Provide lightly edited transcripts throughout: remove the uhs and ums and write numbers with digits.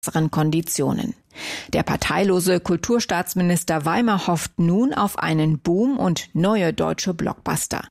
besseren Konditionen. Der parteilose Kulturstaatsminister Weimer hofft nun auf einen Boom und neue deutsche Blockbuster.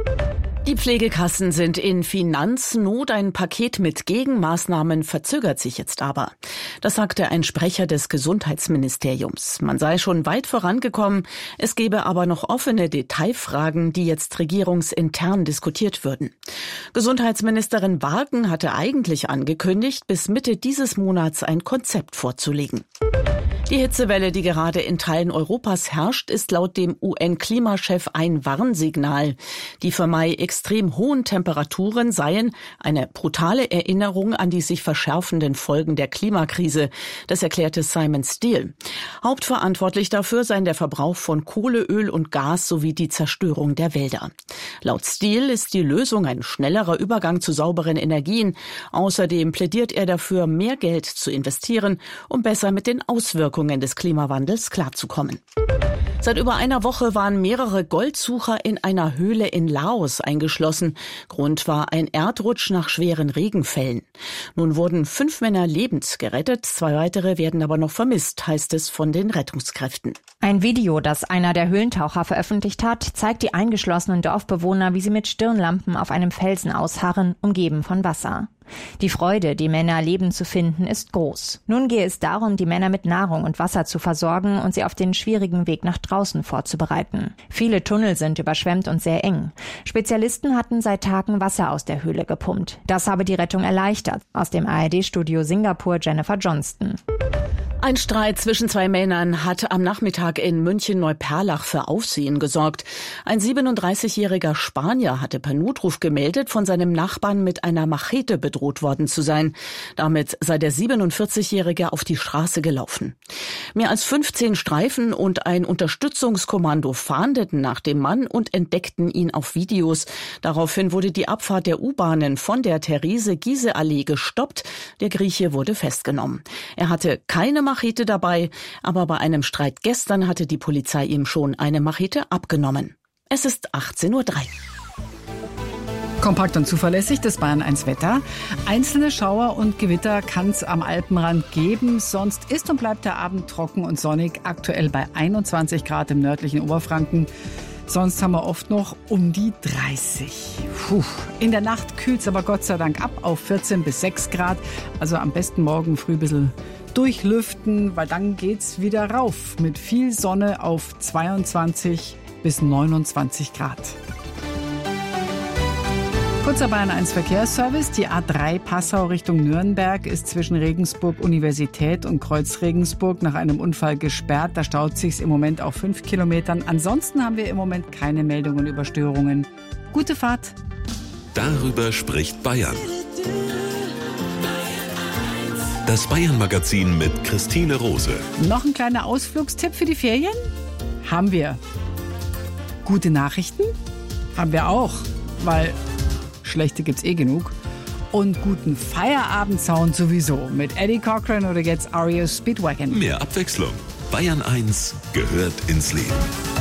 Die Pflegekassen sind in Finanznot. Ein Paket mit Gegenmaßnahmen verzögert sich jetzt aber. Das sagte ein Sprecher des Gesundheitsministeriums. Man sei schon weit vorangekommen, es gebe aber noch offene Detailfragen, die jetzt regierungsintern diskutiert würden. Gesundheitsministerin Wagen hatte eigentlich angekündigt, bis Mitte dieses Monats ein Konzept vorzulegen. Die Hitzewelle, die gerade in Teilen Europas herrscht, ist laut dem UN-Klimachef ein Warnsignal. Die für Mai extrem hohen Temperaturen seien eine brutale Erinnerung an die sich verschärfenden Folgen der Klimakrise. Das erklärte Simon Steele. Hauptverantwortlich dafür seien der Verbrauch von Kohle, Öl und Gas sowie die Zerstörung der Wälder. Laut Steele ist die Lösung ein schnellerer Übergang zu sauberen Energien. Außerdem plädiert er dafür, mehr Geld zu investieren, um besser mit den Auswirkungen des Klimawandels klarzukommen. Seit über einer Woche waren mehrere Goldsucher in einer Höhle in Laos eingeschlossen. Grund war ein Erdrutsch nach schweren Regenfällen. Nun wurden 5 Männer lebend gerettet, 2 weitere werden aber noch vermisst, heißt es von den Rettungskräften. Ein Video, das einer der Höhlentaucher veröffentlicht hat, zeigt die eingeschlossenen Dorfbewohner, wie sie mit Stirnlampen auf einem Felsen ausharren, umgeben von Wasser. Die Freude, die Männer lebend zu finden, ist groß. Nun gehe es darum, die Männer mit Nahrung und Wasser zu versorgen und sie auf den schwierigen Weg nach draußen vorzubereiten. Viele Tunnel sind überschwemmt und sehr eng. Spezialisten hatten seit Tagen Wasser aus der Höhle gepumpt. Das habe die Rettung erleichtert. Aus dem ARD-Studio Singapur Jennifer Johnston. Ein Streit zwischen 2 Männern hat am Nachmittag in München-Neuperlach für Aufsehen gesorgt. Ein 37-jähriger Spanier hatte per Notruf gemeldet, von seinem Nachbarn mit einer Machete bedroht worden zu sein. Damit sei der 47-jährige auf die Straße gelaufen. Mehr als 15 Streifen und ein Unterstützungskommando fahndeten nach dem Mann und entdeckten ihn auf Videos. Daraufhin wurde die Abfahrt der U-Bahnen von der Therese-Giese-Allee gestoppt. Der Grieche wurde festgenommen. Er hatte keine Machete dabei, aber bei einem Streit gestern hatte die Polizei ihm schon eine Machete abgenommen. Es ist 18:03 Uhr. Kompakt und zuverlässig, das Bayern 1 Wetter. Einzelne Schauer und Gewitter kann es am Alpenrand geben. Sonst ist und bleibt der Abend trocken und sonnig. Aktuell bei 21 Grad im nördlichen Oberfranken. Sonst haben wir oft noch um die 30. In der Nacht kühlt es aber Gott sei Dank ab auf 14 bis 6 Grad. Also am besten morgen früh ein bisschen durchlüften, weil dann geht's wieder rauf mit viel Sonne auf 22 bis 29 Grad. Kurzer Bayern 1 Verkehrsservice. Die A3 Passau Richtung Nürnberg ist zwischen Regensburg Universität und Kreuz Regensburg nach einem Unfall gesperrt. Da staut sich's im Moment auf 5 Kilometern. Ansonsten haben wir im Moment keine Meldungen über Störungen. Gute Fahrt. Darüber spricht Bayern. Das Bayern-Magazin mit Christine Rose. Noch ein kleiner Ausflugstipp für die Ferien? Haben wir. Gute Nachrichten? Haben wir auch, weil schlechte gibt's eh genug. Und guten Feierabendsound sowieso mit Eddie Cochran oder jetzt REO Speedwagon. Mehr Abwechslung. Bayern 1 gehört ins Leben.